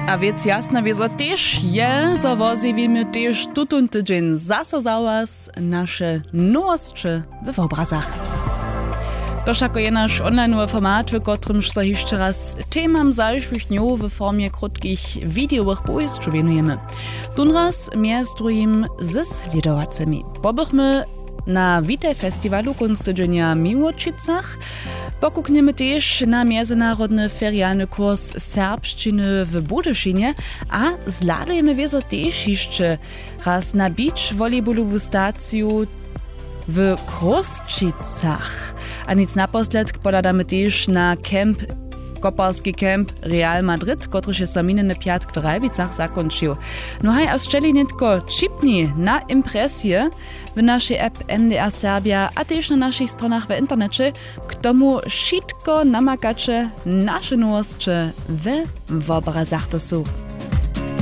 A więc jasna wiezo też je, zawozimy też tutun tydzień zase za was nasze nowości w obrazach. To jako je nasz online format, w którym się jeszcze raz temam zajszłych dniów w formie krótkich wideowych powieści wienujemy. Tunraz między drugim ze sledowacami. Pobychmy na Witaj Festiwalu Kunsttydzienia Miłočicach. Pokukniemy też na międzynarodny ferialny kurs serbszczyny w Budyszynie, a zladujemy wiezo też jeszcze raz na beach volejbolową stację w Kruščicach. A nic naposled podadamy też na koparski kemp Real Madrid, który się saminny piatk w Rajbicach zakończył. No hej, a szczeli nitko chipni na impresje w naszej app MDR Serbia, a też na naszych stronach w internecie, k tomu wszystko namakacze nasze nowości w obrazach to są.